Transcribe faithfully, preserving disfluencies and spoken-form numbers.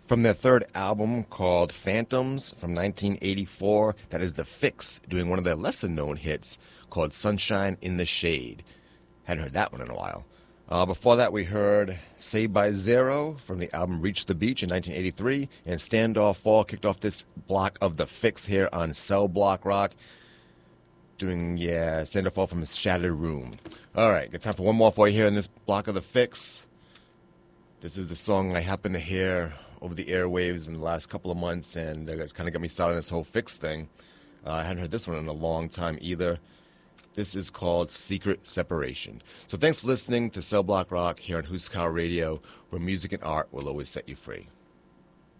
From their third album called Phantoms from nineteen eighty-four, that is The Fix doing one of their lesser-known hits called Sunshine in the Shade. Hadn't heard that one in a while. Uh, before that, we heard Saved by Zero from the album Reach the Beach in nineteen eighty-three, and Standoff Fall kicked off this block of The Fix here on Cell Block Rock, doing, yeah, Standoff Fall from his Shattered Room. All right, got time for one more for you here in this block of The Fix. This is the song I happened to hear over the airwaves in the last couple of months, and it kind of got me started on this whole Fix thing. Uh, I hadn't heard this one in a long time either. This is called Secret Separation. So thanks for listening to Cell Block Rock here on Huskar Radio, where music and art will always set you free.